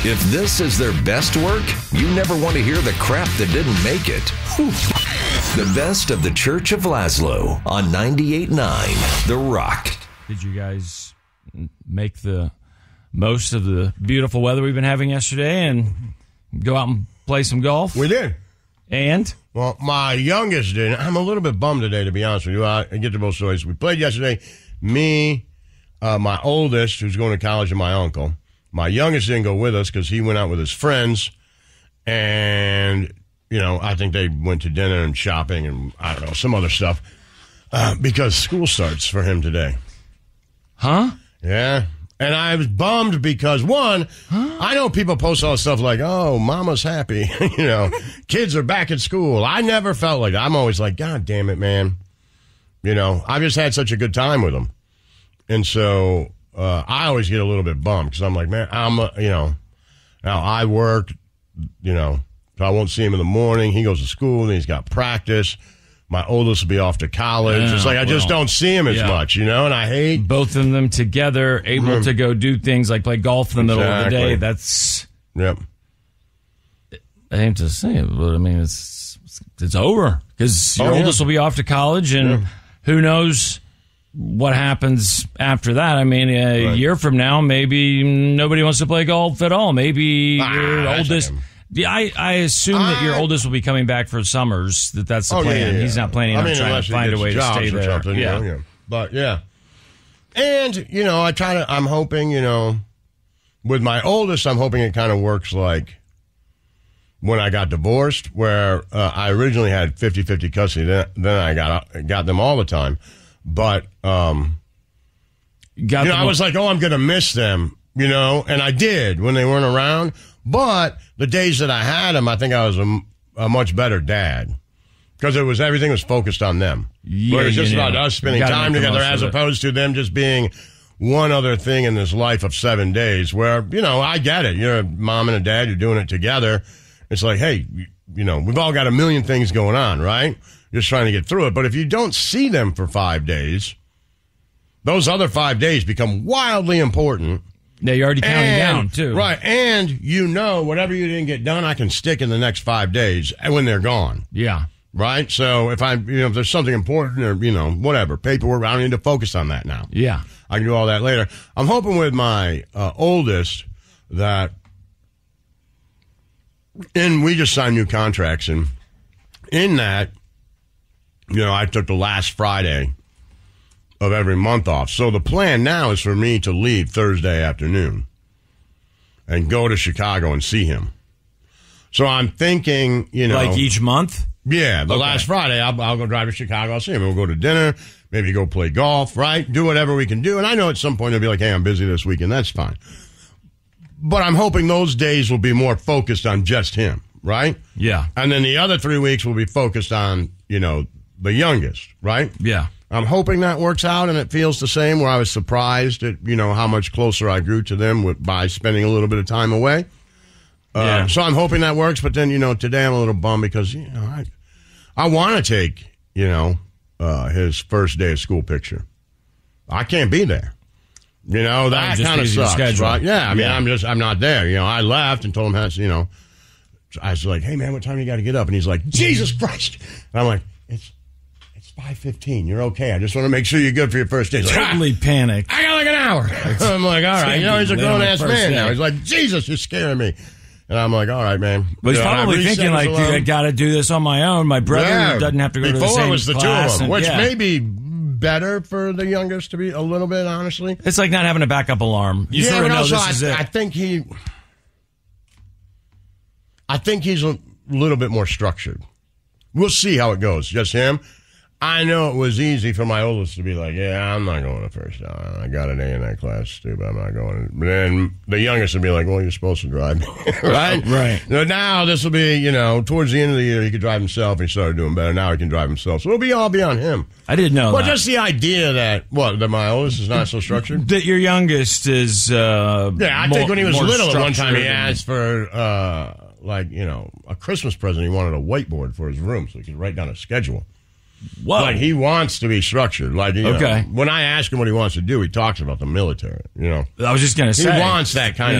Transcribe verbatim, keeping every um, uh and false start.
If this is their best work, you never want to hear the crap that didn't make it. Whew. The best of the Church of Laszlo on ninety-eight point nine The Rock. Did you guys make the most of the beautiful weather we've been having yesterday and go out and play some golf? We did. And? Well, my youngest did. I'm a little bit bummed today, to be honest with you. I, I get to both stories. We played yesterday. Me, uh, my oldest, who's going to college, and my uncle. My youngest didn't go with us because he went out with his friends. And, you know, I think they went to dinner and shopping and, I don't know, some other stuff. Uh, because school starts for him today. Huh? Yeah. And I was bummed because, one, huh? I know people post all this stuff like, oh, mama's happy. you know, kids are back at school. I never felt like that. I'm always like, God damn it, man. You know, I've just had such a good time with them. And so uh, I always get a little bit bummed because I'm like, man, I'm, uh, you know, now I work, you know, so I won't see him in the morning. He goes to school and he's got practice. My oldest will be off to college. Yeah, it's like I well, just don't see him as yeah. much, you know, and I hate... Both of them together, able mm-hmm. to go do things like play golf in the exactly. middle of the day. That's... Yep. I hate to say it, but I mean, it's it's over. Because your oh, oldest yeah. will be off to college, and yeah. who knows what happens after that. I mean, a right. year from now, maybe nobody wants to play golf at all. Maybe ah, your oldest... Yeah, I, I assume I, that your oldest will be coming back for summers. That that's the oh, plan. Yeah, yeah, He's yeah. not planning I on mean, trying to find a way to stay there. Yeah. You know, yeah, but yeah, and you know, I try to. I'm hoping, you know, with my oldest, I'm hoping it kind of works like when I got divorced, where uh, I originally had fifty-fifty custody. Then, then I got got them all the time, but um, got you know, I was like, oh, I'm gonna miss them, you know, and I did when they weren't around. But the days that I had them, I think I was a, a much better dad because it was everything was focused on them. Yeah, Where it was just yeah, about yeah. us spending time together as opposed to them just being one other thing in this life of seven days where, you know, I get it. You're a mom and a dad. You're doing it together. It's like, hey, you know, we've all got a million things going on, right? Just trying to get through it. But if you don't see them for five days, those other five days become wildly important. Yeah, you're already counting and, down, too. Right, and you know whatever you didn't get done, I can stick in the next five days when they're gone. Yeah. Right? So if I, you know, if there's something important or, you know, whatever, paperwork, I don't need to focus on that now. Yeah. I can do all that later. I'm hoping with my uh, oldest that, and we just signed new contracts, and in that, you know, I took the last Friday of every month off. So the plan now is for me to leave Thursday afternoon and go to Chicago and see him. So I'm thinking, you know. Like each month? Yeah, the okay. last Friday, I'll, I'll go drive to Chicago. I'll see him. We'll go to dinner, maybe go play golf, right? Do whatever we can do. And I know at some point he'll be like, hey, I'm busy this weekend. That's fine. But I'm hoping those days will be more focused on just him, right? Yeah. And then the other three weeks will be focused on, you know, the youngest, right? Yeah. I'm hoping that works out and it feels the same, where I was surprised at, you know, how much closer I grew to them with, by spending a little bit of time away. Uh, yeah. So I'm hoping that works. But then, you know, today I'm a little bummed because, you know, I, I want to take, you know, uh, his first day of school picture. I can't be there. You know, that kind of sucks, right? Yeah, I mean, yeah. I'm just, I'm not there. You know, I left and told him, you know, I was like, hey, man, what time you got to get up? And he's like, Jesus Christ. And I'm like, it's five fifteen. You're okay. I just want to make sure you're good for your first day. He's like, totally ah, panicked. I got like an hour. I'm like, all right. You know, he's a grown-ass man now. He's like, Jesus, you're scaring me. And I'm like, all right, man. But he's you know, probably thinking, like, I got to do this on my own. My brother yeah. doesn't have to go Before to the same it was the class. two of them, and, which yeah. may be better for the youngest to be a little bit, honestly. It's like not having a backup alarm. You yeah, sort of but know also, this I, is it. I think he... I think he's a little bit more structured. We'll see how it goes. Just him. I know it was easy for my oldest to be like, yeah, I'm not going to first time. I got an A in that class, too, but I'm not going. But then the youngest would be like, well, you're supposed to drive. right? Right. So now this will be, you know, towards the end of the year, he could drive himself. He started doing better. Now he can drive himself. So it'll be all be on him. I didn't know well, that. Well, just the idea that, what, that my oldest is not so structured? That your youngest is, uh, Yeah, I more, think when he was little at one time, he and... asked for, uh, like, you know, a Christmas present. He wanted a whiteboard for his room so he could write down a schedule. Whoa. Like, he wants to be structured. Like, you okay. know, when I ask him what he wants to do, he talks about the military, you know. I was just going to say. He wants that kind of